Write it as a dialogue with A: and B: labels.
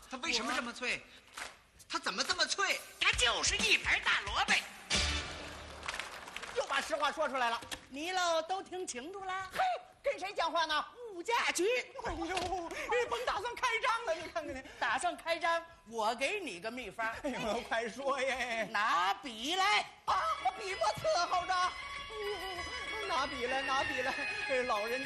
A: 它为什么这么脆？它怎么这么脆？
B: 它就是一盘大萝卜。
C: 又把实话说出来了。
B: 你喽都听清楚了？
C: 嘿，跟谁讲话呢？
B: 物价局。
C: 哎呦，甭打算开张了，你看看你。
B: 打算开张，我给你个秘方。
C: 哎呦，快说耶！
B: 拿笔来
C: 啊，我笔不伺候着。拿笔来，拿笔来。老人